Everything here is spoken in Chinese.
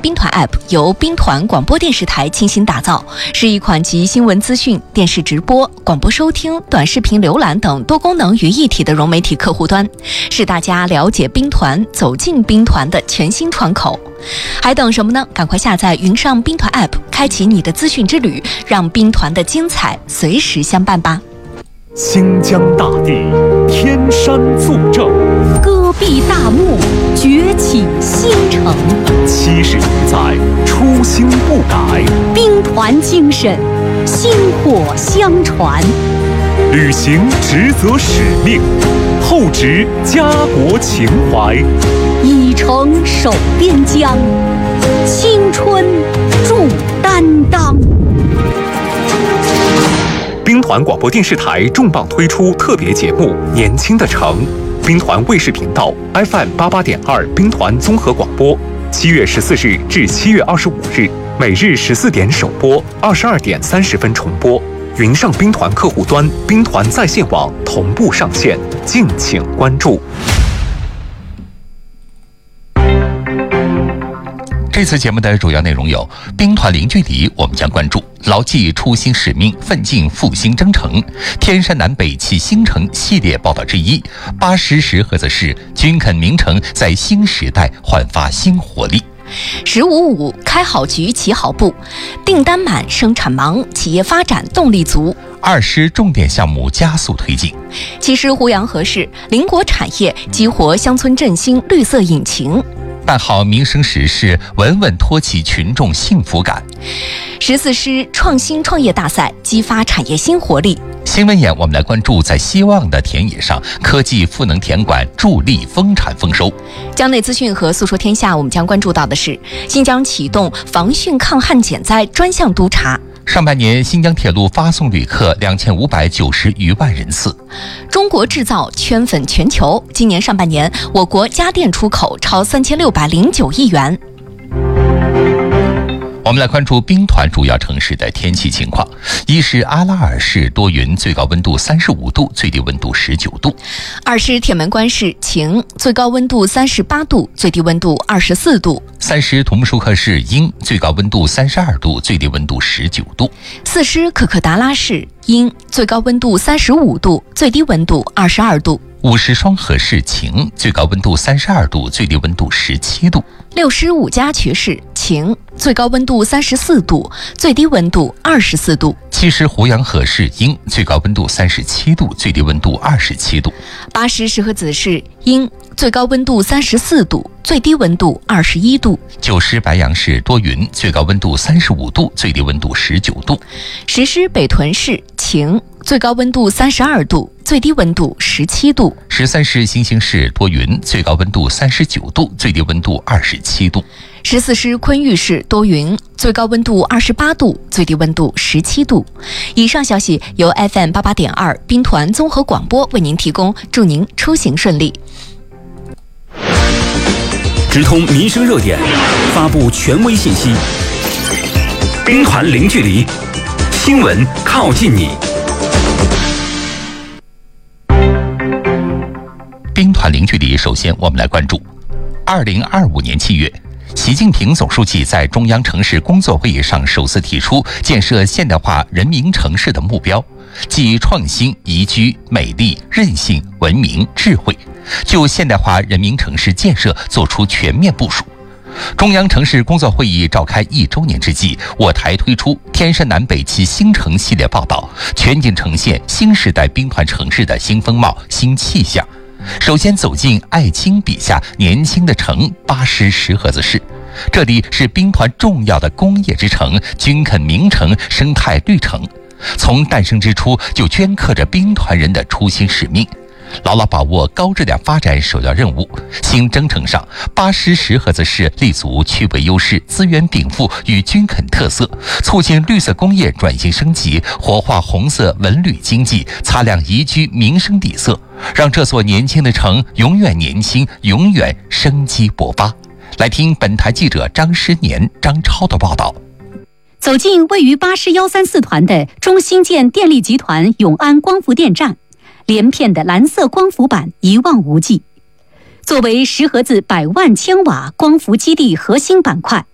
兵团 App 由兵团广播电视台倾心打造，是一款集新闻资讯、电视直播、广播收听、短视频浏览等多功能于一体的融媒体客户端，是大家了解兵团、走进兵团的全新窗口。还等什么呢？赶快下载云上兵团 App， 开启你的资讯之旅，让兵团的精彩随时相伴吧。 新疆大地，天山作证， 戈壁大漠，崛起新城。 70余载，初心不改， 兵团精神，薪火相传。 履行职责使命，厚植家国情怀， 以诚守边疆，青春铸担当。 兵团广播电视台重磅推出特别节目《年轻的城》，兵团卫视频道 FM88.2兵团综合广播，7月14日至7月25日，每日14点首播，22点30分重播。云上兵团客户端、兵团在线网同步上线，敬请关注。 这次节目的主要内容有：兵团零距离，我们将关注牢记初心使命，奋进复兴征程；天山南北齐新城系列报道之一，80石河子市军垦名城在新时代焕发新活力。 15.5开好局起好步，订单满生产忙，企业发展动力足。 2师重点项目加速推进。 7师胡杨河市邻国产业激活乡村振兴绿色引擎。 办好民生实事，稳稳托起群众幸福感。 14师创新创业大赛激发产业新活力。 新闻眼我们来关注在希望的田野上，科技赋能田管助力丰产丰收。 江内资讯和诉说天下，我们将关注到的是新疆启动防汛抗旱减灾专项督查。 上半年新疆铁路发送旅客2590余万人次。 中国制造圈粉全球，今年上半年我国家电出口超3609亿元。 我们来关注兵团主要城市的天气情况。一是阿拉尔市多云，最高温度35度，最低温度19度。 2是铁门关市晴，最高温度38度，最低温度24度。 3师图木舒克市阴，最高温度32度，最低温度19度。 4师可可达拉市阴，最高温度35度，最低温度22度。 5师双河市晴，最高温度32度，最低温度17度。 6师五家渠市晴，最高温度34度，最低温度24度。 7师胡杨河市阴，最高温度37度，最低温度27度。 8师石河子市阴，最高温度34度，最低温度21度。 9师白杨市多云，最高温度35度，最低温度19度。 10师北屯市晴，最高温度32度，最低温度17度。 13师新兴市多云，最高温度39度，最低温度27度。 14师昆玉市多云，最高温度28度，最低温度17度。以上消息由 FM88.2兵团综合广播为您提供，祝您出行顺利。 直通民生热点，发布权威信息。兵团零距离，新闻靠近你。 兵团零距离，首先我们来关注2025年7月，习近平总书记在中央城市工作会议上首次提出建设现代化人民城市的目标，即创新、宜居、美丽、韧性、文明、智慧，就现代化人民城市建设作出全面部署。中央城市工作会议召开1周年之际，我台推出天山南北齐新城系列报道，全景呈现新时代兵团城市的新风貌、新气象。首先走进艾青笔下年轻的城——8师石河子市，这里是兵团重要的工业之城、军垦名城、生态绿城，从诞生之初就镌刻着兵团人的初心使命。牢牢把握高质量发展首要任务，新征程上，8师石河子市立足区位优势、资源禀赋与军垦特色，促进绿色工业转型升级，活化红色文旅经济，擦亮宜居民生底色，让这座年轻的城永远年轻，永远生机勃发。来听本台记者张诗年、张超的报道。 走进位于8师134团的中兴建电力集团永安光伏电站，连片的蓝色光伏板一望无际。作为石河子100万千瓦光伏基地核心板块，